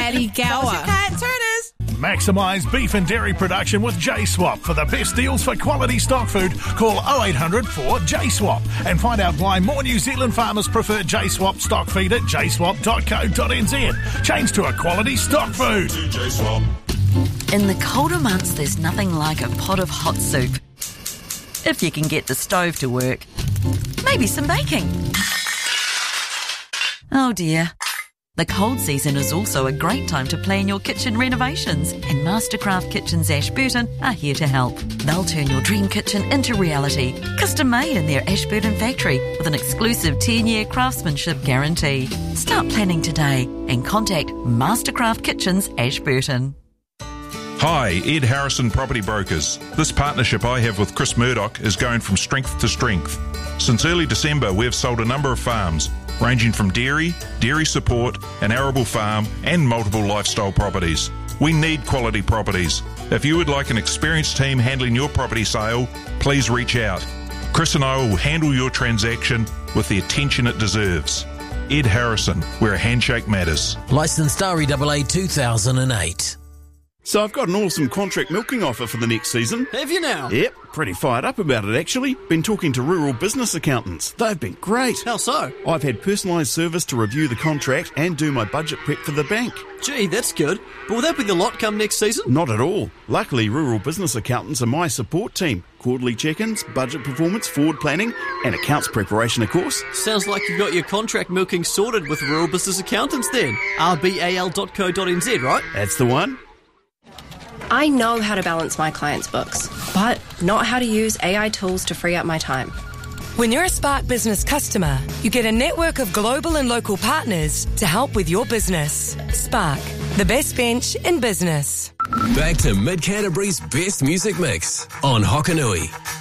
Paddy Gower. Maximise beef and dairy production with J-Swap. For the best deals for quality stock food, call 0800 4 J-Swap and find out why more New Zealand farmers prefer J-Swap stock feed at jswap.co.nz. Change to a quality stock food. In the colder months, there's nothing like a pot of hot soup. If you can get the stove to work. Maybe some baking. Oh dear. The cold season is also a great time to plan your kitchen renovations, and Mastercraft Kitchens Ashburton are here to help. They'll turn your dream kitchen into reality, custom made in their Ashburton factory with an exclusive 10-year craftsmanship guarantee. Start planning today and contact Mastercraft Kitchens Ashburton. Hi, Ed Harrison Property Brokers. This partnership I have with Chris Murdoch is going from strength to strength. Since early December, we've sold a number of farms, ranging from dairy support, an arable farm, and multiple lifestyle properties. We need quality properties. If you would like an experienced team handling your property sale, please reach out. Chris and I will handle your transaction with the attention it deserves. Ed Harrison, where a handshake matters. Licensed REAA 2008. So I've got an awesome contract milking offer for the next season. Have you now? Yep, pretty fired up about it actually. Been talking to rural business accountants. They've been great. How so? I've had personalised service to review the contract and do my budget prep for the bank. Gee, that's good. But will that be the lot come next season? Not at all. Luckily, rural business accountants are my support team. Quarterly check-ins, budget performance, forward planning, and accounts preparation, of course. Sounds like you've got your contract milking sorted with rural business accountants then. rbal.co.nz, right? That's the one. I know how to balance my clients' books, but not how to use AI tools to free up my time. When you're a Spark Business customer, you get a network of global and local partners to help with your business. Spark, the best bench in business. Back to Mid Canterbury's best music mix on Hokanui.